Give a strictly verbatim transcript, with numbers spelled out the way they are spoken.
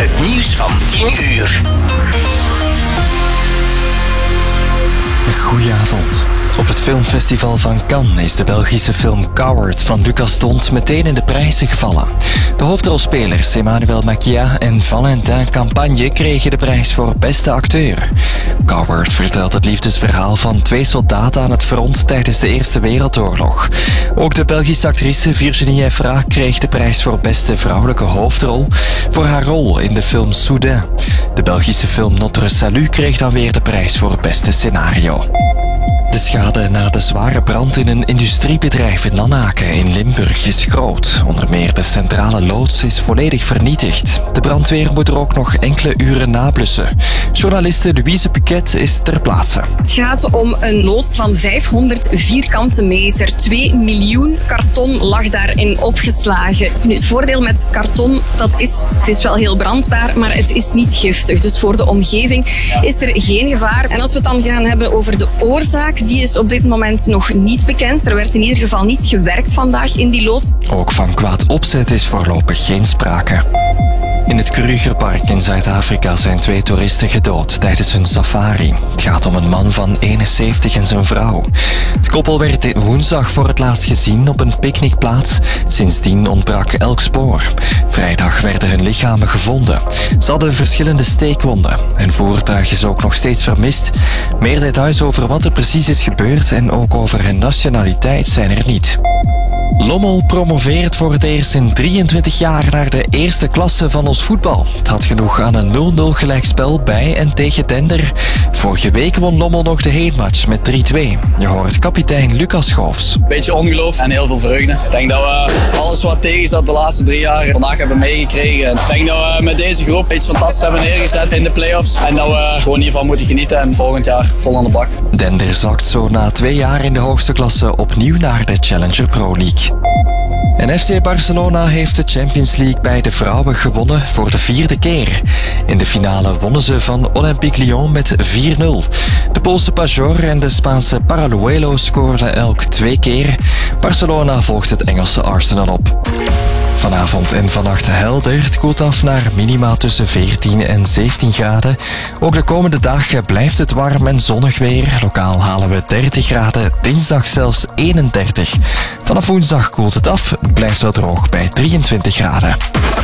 Het nieuws van tien uur. Goedenavond. Op het filmfestival van Cannes is de Belgische film Coward van Lucas D'Hondt meteen in de prijzen gevallen. De hoofdrolspelers Emmanuel Maquia en Valentin Campagne kregen de prijs voor beste acteur. Coward vertelt het liefdesverhaal van twee soldaten aan het front tijdens de Eerste Wereldoorlog. Ook de Belgische actrice Virginie Efira kreeg de prijs voor beste vrouwelijke hoofdrol voor haar rol in de film Soudain. De Belgische film Notre Salut kreeg dan weer de prijs voor beste scenario. De schade na de zware brand in een industriebedrijf in Lanaken in Limburg is groot. Onder meer de centrale loods is volledig vernietigd. De brandweer moet er ook nog enkele uren nablussen. Journaliste Louise Piquet is ter plaatse. Het gaat om een loods van vijfhonderd vierkante meter. twee miljoen karton lag daarin opgeslagen. Nu, het voordeel met karton, dat is, het is wel heel brandbaar, maar het is niet giftig. Dus voor de omgeving is er geen gevaar. En als we het dan gaan hebben over de oorzaak, die is op dit moment nog niet bekend. Er werd in ieder geval niet gewerkt vandaag in die loods. Ook van kwaad opzet is voorlopig geen sprake. In het Krugerpark in Zuid-Afrika zijn twee toeristen gedood tijdens hun safari. Het gaat om een man van eenenzeventig en zijn vrouw. Het koppel werd woensdag voor het laatst gezien op een picknickplaats. Sindsdien ontbrak elk spoor. Vrijdag werden hun lichamen gevonden. Ze hadden verschillende steekwonden. Hun voertuig is ook nog steeds vermist. Meer details over wat er precies is gebeurd en ook over hun nationaliteit zijn er niet. Lommel promoveert voor het eerst in drieëntwintig jaar naar de eerste klasse van ons voetbal. Het had genoeg aan een nul nul gelijkspel bij en tegen Dender. Vorige week won Lommel nog de heenmatch met drie twee. Je hoort kapitein Lucas Schoofs. Beetje ongeloof en heel veel vreugde. Ik denk dat we alles wat tegen zat de laatste drie jaar vandaag hebben meegekregen. Ik denk dat we met deze groep iets fantastisch hebben neergezet in de play-offs. En dat we gewoon hiervan moeten genieten en volgend jaar vol aan de bak. Dender zakt zo na twee jaar in de hoogste klasse opnieuw naar de Challenger Pro League. En F C Barcelona heeft de Champions League bij de vrouwen gewonnen voor de vierde keer. In de finale wonnen ze van Olympique Lyon met vier nul. De Poolse Pajor en de Spaanse Paraluelo scoorden elk twee keer. Barcelona volgt het Engelse Arsenal op. Vanavond en vannacht helder. Het koelt af naar minima tussen veertien en zeventien graden. Ook de komende dagen blijft het warm en zonnig weer. Lokaal halen we dertig graden, dinsdag zelfs eenendertig. Vanaf woensdag koelt het af. Het blijft wel droog bij drieëntwintig graden.